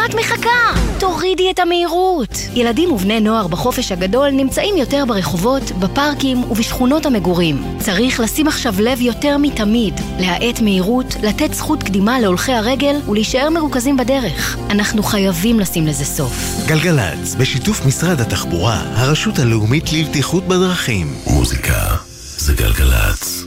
את מחכה? תורידי את המהירות. ילדים ובני נוער בחופש הגדול נמצאים יותר ברחובות, בפארקים ובשכונות המגורים. צריך לשים עכשיו לב יותר מתמיד, להאט מהירות, לתת זכות קדימה להולכי הרגל ולהישאר מרוכזים בדרך. אנחנו חייבים לשים לזה סוף. גלגלץ, בשיתוף משרד התחבורה, הרשות הלאומית לבטיחות בדרכים. מוזיקה זה גלגלץ.